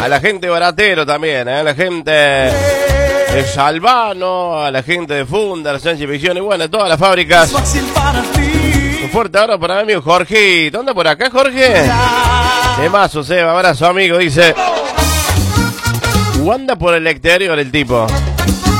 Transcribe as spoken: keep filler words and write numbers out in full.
A la gente de Baratero también, ¿eh? A la gente de Salvano, a la gente de Funda, Sánchez Ficción y bueno, todas las fábricas. Un fuerte abrazo para mi amigo Jorge. ¿Dónde por acá, Jorge? De mazo, Seba, abrazo amigo, dice. ¿O anda por el exterior el tipo?